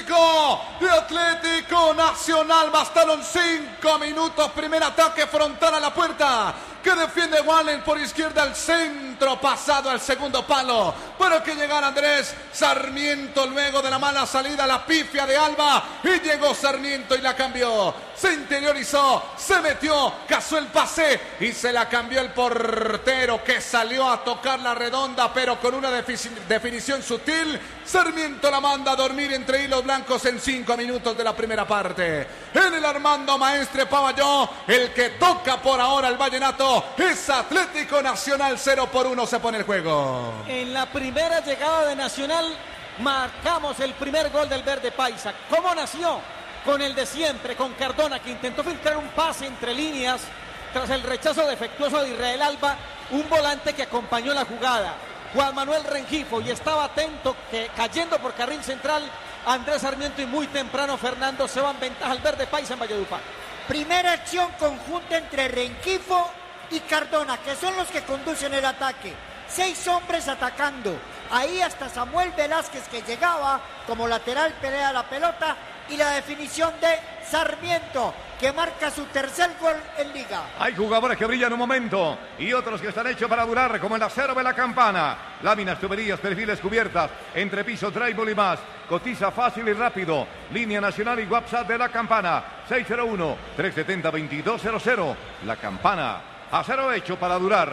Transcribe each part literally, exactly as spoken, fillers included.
Atlético, de Atlético Nacional. Bastaron cinco minutos. Primer ataque frontal a la puerta, que defiende Wallen por izquierda al centro, pasado al segundo palo, para que llegara Andrés Sarmiento luego de la mala salida, la pifia de Alba, y llegó Sarmiento y la cambió, se interiorizó, se metió, cazó el pase y se la cambió el portero, que salió a tocar la redonda, pero con una definición sutil. Sarmiento la manda a dormir entre hilos blancos en cinco minutos de la primera parte. En el Armando Maestre Pavalló, el que toca por ahora el vallenato es Atlético Nacional. Cero por uno se pone el juego. En la primera llegada de Nacional marcamos el primer gol del verde paisa. ¿Cómo nació? Con el de siempre, con Cardona, que intentó filtrar un pase entre líneas tras el rechazo defectuoso de Israel Alba, un volante que acompañó la jugada, Juan Manuel Rengifo, y estaba atento que cayendo por carril central Andrés Sarmiento, y muy temprano Fernando se va en ventaja al verde paisa en Valledupar. Primera acción conjunta entre Rengifo y Cardona, que son los que conducen el ataque. Seis hombres atacando. Ahí hasta Samuel Velázquez, que llegaba como lateral, pelea la pelota, y la definición de Sarmiento, que marca su tercer gol en Liga. Hay jugadores que brillan un momento y otros que están hechos para durar, como el acero de la Campana. Láminas, tuberías, perfiles, cubiertas, entrepiso, drywall y más. Cotiza fácil y rápido. Línea nacional y WhatsApp de la Campana. seis cero uno, tres siete cero, dos dos cero cero. La Campana. Acero hecho para durar.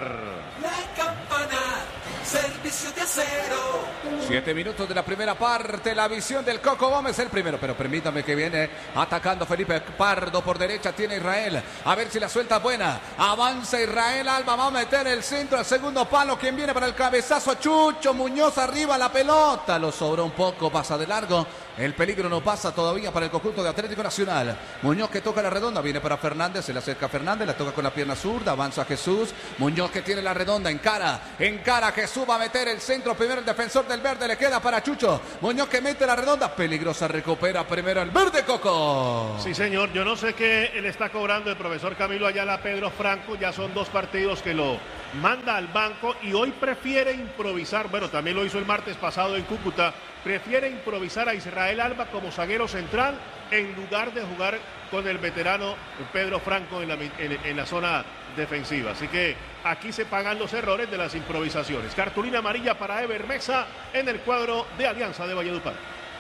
La Campana. Servicio de acero. Siete minutos de la primera parte. La visión del Coco Gómez, el primero. Pero permítame que viene atacando Felipe Pardo por derecha. Tiene Israel. A ver si la suelta buena. Avanza Israel Alba. Va a meter el centro al segundo palo. Quien viene para el cabezazo? Chucho Muñoz arriba. La pelota lo sobró un poco. Pasa de largo. El peligro no pasa todavía para el conjunto de Atlético Nacional. Muñoz, que toca la redonda, viene para Fernández, se le acerca a Fernández, la toca con la pierna zurda, avanza Jesús. Muñoz, que tiene la redonda, encara, encara Jesús, va a meter el centro, primero el defensor del verde, le queda para Chucho. Muñoz, que mete la redonda, peligrosa, recupera primero el verde, Coco. Sí, señor, yo no sé qué le está cobrando el profesor Camilo Ayala a Pedro Franco, ya son dos partidos que lo manda al banco y hoy prefiere improvisar, bueno, también lo hizo el martes pasado en Cúcuta, prefiere improvisar a Israel Alba como zaguero central en lugar de jugar con el veterano Pedro Franco en la, en, en la zona defensiva. Así que aquí se pagan los errores de las improvisaciones. Cartulina amarilla para Ever Mesa en el cuadro de Alianza de Valledupar.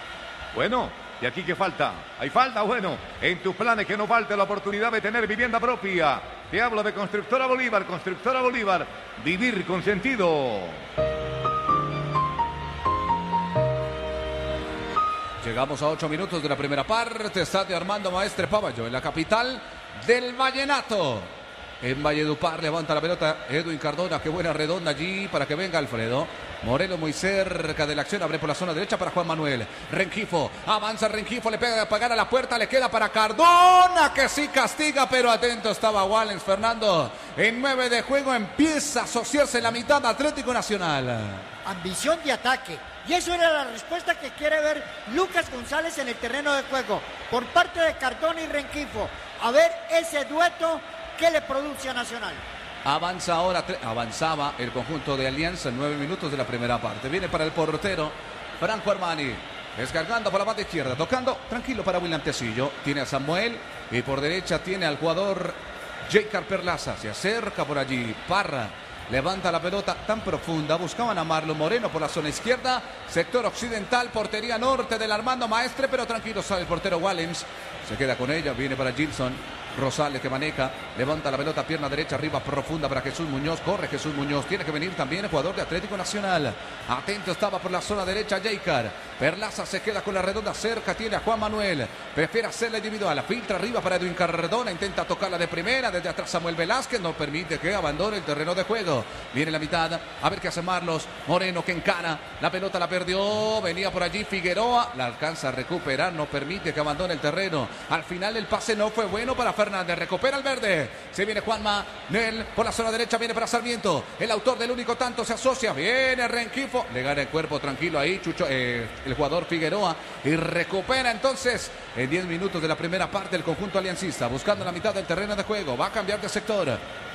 Bueno, ¿y aquí qué falta? ¿Hay falta? Bueno, en tus planes que no falte la oportunidad de tener vivienda propia. Te hablo de Constructora Bolívar, Constructora Bolívar, vivir con sentido. Llegamos a ocho minutos de la primera parte. Estadio Armando Maestre Pavalló, en la capital del vallenato. En Valledupar levanta la pelota Edwin Cardona. Qué buena redonda allí para que venga Alfredo. Moreno muy cerca de la acción. Abre por la zona derecha para Juan Manuel. Rengifo. Avanza Rengifo. Le pega a pagar a la puerta. Le queda para Cardona, que sí castiga, pero atento estaba Wallens. Fernando, en nueve de juego, empieza a asociarse en la mitad Atlético Nacional. Ambición de ataque. Y eso era la respuesta que quiere ver Lucas González en el terreno de juego por parte de Cardona y Rengifo. A ver ese dueto que le produce a Nacional. Avanza ahora, avanzaba el conjunto de Alianza en nueve minutos de la primera parte. Viene para el portero Franco Armani. Descargando por la banda izquierda, tocando tranquilo para William Tecillo. Tiene a Samuel y por derecha tiene al jugador Jacob Perlaza. Se acerca por allí Parra. Levanta la pelota tan profunda. Buscaban a Marlon Moreno por la zona izquierda. Sector occidental, portería norte del Armando Maestre. Pero tranquilo sale el portero Wallens. Se queda con ella. Viene para Gilson Rosales, que maneja. Levanta la pelota, pierna derecha arriba, profunda para Jesús Muñoz. Corre Jesús Muñoz. Tiene que venir también el jugador de Atlético Nacional. Atento estaba por la zona derecha Jacob Perlaza. Se queda con la redonda cerca. Tiene a Juan Manuel. Prefiere hacerla individual. La filtra arriba para Edwin Cardona. Intenta tocarla de primera. Desde atrás Samuel Velázquez. No permite que abandone el terreno de juego. Viene la mitad. A ver qué hace Marlos. Moreno, que encara. La pelota la perdió. Venía por allí Figueroa. La alcanza a recuperar. No permite que abandone el terreno. Al final el pase no fue bueno para Fernández. Recupera el verde. Se viene Juanma Nel por la zona derecha. Viene para Sarmiento. El autor del único tanto se asocia. Viene Rengifo. Le gana el cuerpo tranquilo ahí Chucho, eh, el jugador Figueroa. Y recupera entonces en diez minutos de la primera parte el conjunto aliancista. Buscando la mitad del terreno de juego. Va a cambiar de sector.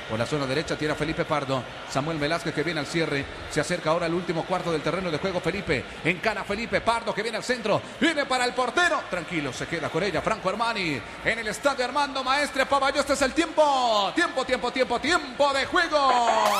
Por la zona derecha tiene a Felipe Pardo. Samuel Velázquez que viene al cierre. Se acerca ahora al último cuarto del terreno de juego Felipe. Encara Felipe Pardo que viene al centro. Viene para el portero. Tranquilo, se queda con ella Franco Armani. En el estadio Armando Maestre Pavayo. Este es el tiempo. Tiempo, tiempo, tiempo, tiempo de juego.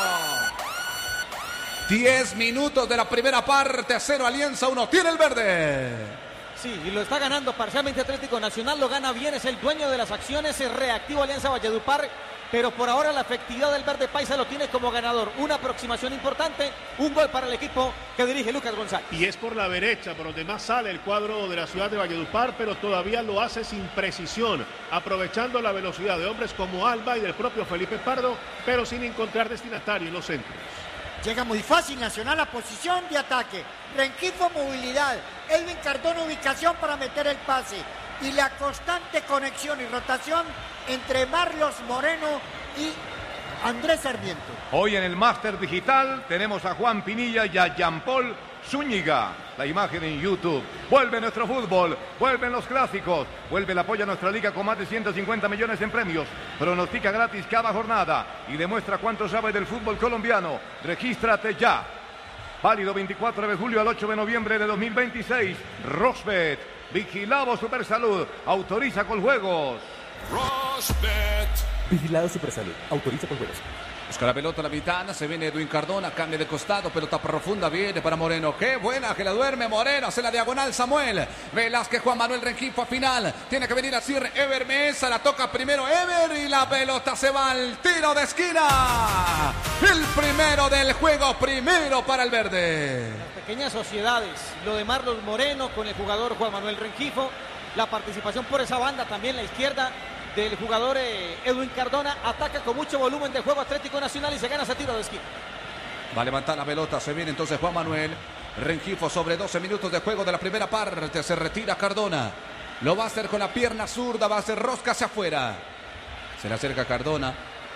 Diez minutos de la primera parte. Cero Alianza, uno tiene el verde. Sí, y lo está ganando parcialmente Atlético Nacional. Lo gana bien, es el dueño de las acciones. Es reactivo Alianza Valledupar. Pero por ahora la efectividad del verde paisa lo tiene como ganador. Una aproximación importante, un gol para el equipo que dirige Lucas González. Y es por la derecha, por donde más sale el cuadro de la ciudad de Valledupar, pero todavía lo hace sin precisión, aprovechando la velocidad de hombres como Alba y del propio Felipe Pardo, pero sin encontrar destinatario en los centros. Llega muy fácil Nacional a posición de ataque. Rengifo movilidad. Edwin Cardona ubicación para meter el pase. Y la constante conexión y rotación entre Marlos Moreno y Andrés Sarmiento. Hoy en el Máster Digital tenemos a Juan Pinilla y a Jean-Paul Zúñiga. La imagen en YouTube. Vuelve nuestro fútbol, vuelven los clásicos, vuelve el apoyo a nuestra liga con más de ciento cincuenta millones en premios. Pronostica gratis cada jornada y demuestra cuánto sabe del fútbol colombiano. Regístrate ya. Válido veinticuatro de julio al ocho de noviembre de dos mil veintiséis. Rosbet, Vigilado Supersalud, autoriza con juegos. Rosbet. Vigilado Supersalud, autoriza con juegos. Busca la pelota a la mitad, se viene Edwin Cardona, cambia de costado, pelota profunda, viene para Moreno. Qué buena que la duerme Moreno, hace la diagonal Samuel. Velázquez, Juan Manuel Rengifo a final. Tiene que venir a cierre Ever Mesa, la toca primero Ever y la pelota se va al tiro de esquina. El primero del juego, primero para el verde. Las pequeñas sociedades, lo de Marlos Moreno con el jugador Juan Manuel Rengifo, la participación por esa banda también la izquierda del jugador eh, Edwin Cardona, ataca con mucho volumen de juego Atlético Nacional y se gana ese tiro de esquina. Va a levantar la pelota, se viene entonces Juan Manuel Rengifo sobre doce minutos de juego de la primera parte, se retira Cardona, lo va a hacer con la pierna zurda, va a hacer rosca hacia afuera, se le acerca Cardona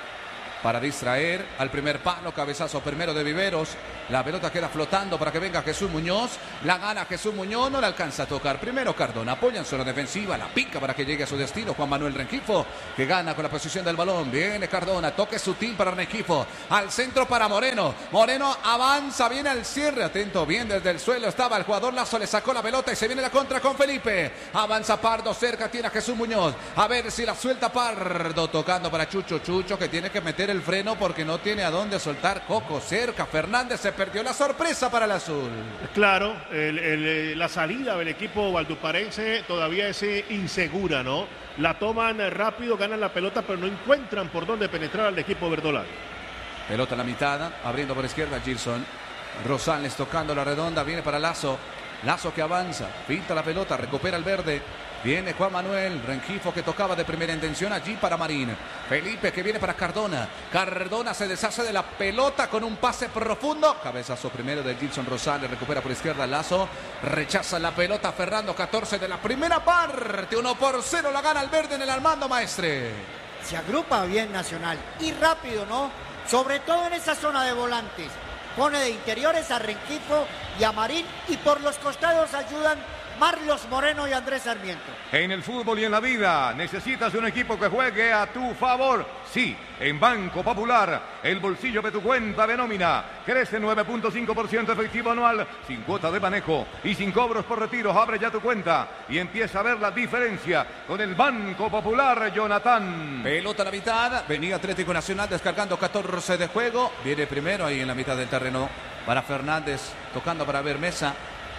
para distraer al primer palo, cabezazo primero de Viveros, la pelota queda flotando para que venga Jesús Muñoz, la gana Jesús Muñoz, no la alcanza a tocar, primero Cardona, apoya en zona defensiva, la pica para que llegue a su destino, Juan Manuel Rengifo, que gana con la posición del balón, viene Cardona, toque sutil para Rengifo, al centro para Moreno, Moreno avanza, viene al cierre, atento, bien desde el suelo estaba el jugador Lazo, le sacó la pelota y se viene la contra con Felipe, avanza Pardo, cerca tiene a Jesús Muñoz, a ver si la suelta Pardo, tocando para Chucho, Chucho que tiene que meter el freno porque no tiene a dónde soltar. Coco cerca, Fernández se perdió la sorpresa para el azul. Claro, el, el, la salida del equipo valduparense todavía es insegura, ¿no? La toman rápido, ganan la pelota, pero no encuentran por dónde penetrar al equipo verdolaga. Pelota en la mitad, abriendo por izquierda Gilson. Rosales tocando la redonda, viene para Lazo. Lazo que avanza, pinta la pelota, recupera el verde. Viene Juan Manuel Rengifo que tocaba de primera intención allí para Marín. Felipe que viene para Cardona. Cardona se deshace de la pelota con un pase profundo. Cabezazo primero de Gilson Rosales. Recupera por izquierda Lazo. Rechaza la pelota Fernando catorce de la primera parte. uno por cero la gana el verde en el Armando Maestre. Se agrupa bien Nacional y rápido, ¿no? Sobre todo en esa zona de volantes. Pone de interiores a Rengifo y a Marín y por los costados ayudan Marlos Moreno y Andrés Sarmiento. En el fútbol y en la vida necesitas un equipo que juegue a tu favor. Sí, en Banco Popular, el bolsillo de tu cuenta de nómina crece nueve punto cinco por ciento efectivo anual, sin cuota de manejo y sin cobros por retiros. Abre ya tu cuenta y empieza a ver la diferencia con el Banco Popular, Jonathan. Pelota a la mitad, venía Atlético Nacional descargando catorce de juego. Viene primero ahí en la mitad del terreno para Fernández, tocando para ver Mesa.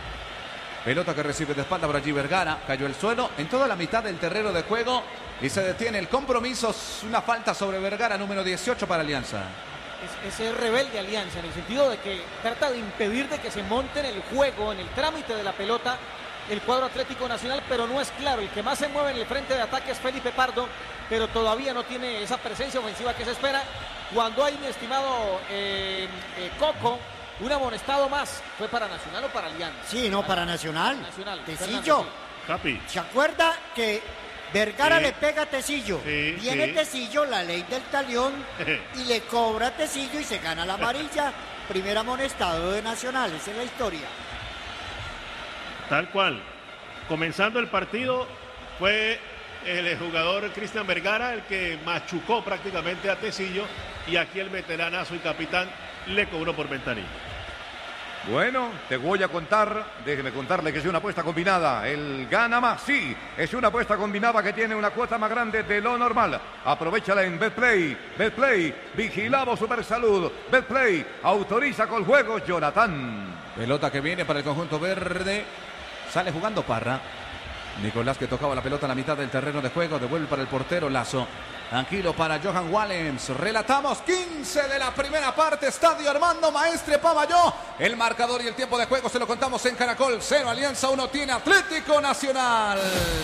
Pelota que recibe de espalda para G. Vergara. Cayó el suelo en toda la mitad del terreno de juego y se detiene el compromiso. Una falta sobre Vergara, número dieciocho para Alianza. Es, es rebelde Alianza en el sentido de que trata de impedir de que se monte en el juego, en el trámite de la pelota, el cuadro Atlético Nacional, pero no es claro. El que más se mueve en el frente de ataque es Felipe Pardo, pero todavía no tiene esa presencia ofensiva que se espera. Cuando hay, mi estimado eh, eh, Coco, un amonestado más, ¿fue para Nacional o para Alianza? Sí, no, para Nacional. Nacional. Tecillo. Capi. ¿Se acuerda que Vergara Sí. le pega a Tecillo? Sí, Viene sí. Tecillo, la ley del talión, y le cobra a Tecillo y se gana la amarilla. Primer amonestado de Nacional, esa es la historia. Tal cual. Comenzando el partido fue el jugador Cristian Vergara el que machucó prácticamente a Tecillo y aquí el veteranazo y capitán le cobró por ventanilla. Bueno, te voy a contar, déjeme contarle que es una apuesta combinada. El gana más, sí, es una apuesta combinada que tiene una cuota más grande de lo normal. Aprovechala en Betplay. Betplay, vigilamos Supersalud. Betplay, autoriza con juegos, Jonathan. Pelota que viene para el conjunto verde. Sale jugando Parra. Nicolás que tocaba la pelota en la mitad del terreno de juego. Devuelve para el portero Lazo. Tranquilo para Johan Willems. Relatamos quince de la primera parte. Estadio Armando Maestre Pavalló. El marcador y el tiempo de juego se lo contamos en Caracol. Cero Alianza, uno tiene Atlético Nacional.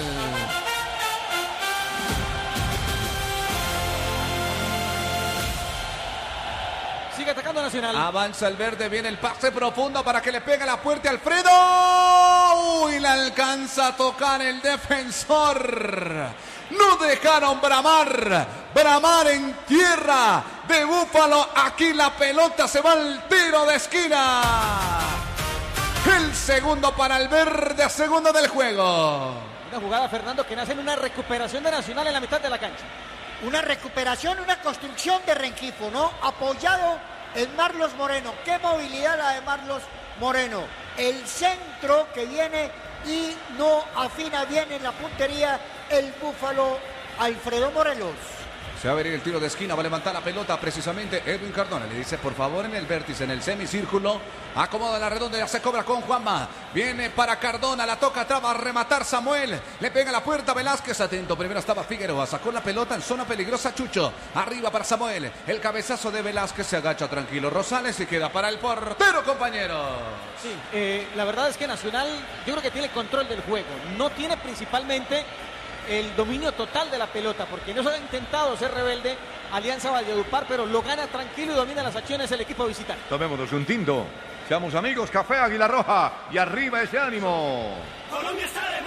Sigue atacando Nacional. Avanza el verde, viene el pase profundo para que le pegue la puerta Alfredo. Uy, la alcanza a tocar el defensor. No dejaron bramar. Bramar en tierra de Búfalo. Aquí la pelota se va al tiro de esquina. El segundo para el verde, segundo del juego. Una jugada, Fernando, que nace en una recuperación de Nacional en la mitad de la cancha. Una recuperación, una construcción de Rengifo, ¿no? Apoyado en Marlos Moreno. Qué movilidad la de Marlos Moreno. El centro que viene y no afina bien en la puntería el Búfalo Alfredo Morelos. Se va a venir el tiro de esquina, va a levantar la pelota precisamente Edwin Cardona. Le dice, por favor, en el vértice, en el semicírculo. Acomoda la redonda, ya se cobra con Juanma. Viene para Cardona, la toca atrás, va a rematar Samuel. Le pega la puerta Velázquez, atento. Primero estaba Figueroa, sacó la pelota en zona peligrosa Chucho. Arriba para Samuel. El cabezazo de Velázquez se agacha tranquilo. Rosales y queda para el portero, compañero. Sí, eh, la verdad es que Nacional, yo creo que tiene control del juego. No tiene principalmente el dominio total de la pelota, porque no se ha intentado ser rebelde Alianza Valledupar, pero lo gana tranquilo y domina las acciones el equipo visitante. Tomémonos un tinto, seamos amigos, café Águila Roja y arriba ese ánimo. Colombia.